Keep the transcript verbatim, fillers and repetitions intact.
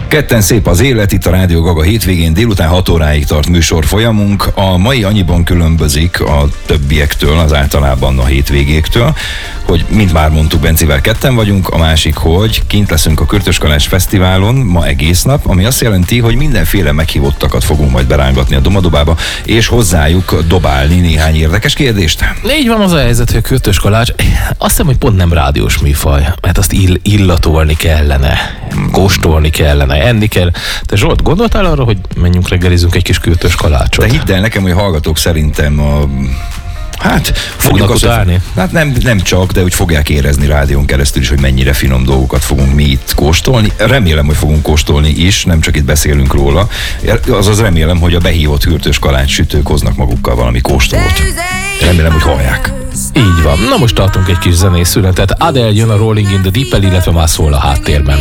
Ketten szép az élet, itt a Rádió Gaga hétvégén délután hat óráig tart műsor folyamunk. A mai annyiban különbözik a többiektől, az általában a hétvégéktől, hogy mint már mondtuk, Bencivel ketten vagyunk, a másik, hogy kint leszünk a Kürtös Kalács Fesztiválon ma egész nap, ami azt jelenti, hogy mindenféle meghívottakat fogunk majd berángatni a Domadobába, és hozzájuk dobálni néhány érdekes kérdést. Így van az a helyzet, hogy a Kürtös Kalács, azt hiszem, hogy pont nem rádiós műfaj, mert azt ill- illatolni kellene, kóstolni kellene, enni kell. Te Zsolt, gondoltál arra, hogy menjünk reggelizünk egy kis Kürtös Kalácsot? De hidd el nekem, hogy hallgatók szerintem a... Hát, fognak utálni? Hát nem, nem csak, de úgy fogják érezni rádión keresztül is, hogy mennyire finom dolgokat fogunk mi itt kóstolni. Remélem, hogy fogunk kóstolni is, nem csak itt beszélünk róla. Azaz remélem, hogy a behívott Kürtös Kalács sütők hoznak magukkal valami kóstolót. Remélem, hogy hallják. Így van. Na most tartunk egy kis zenész szünetet. Adele jön a Rolling in the Deep-el, illetve már szól a háttérben.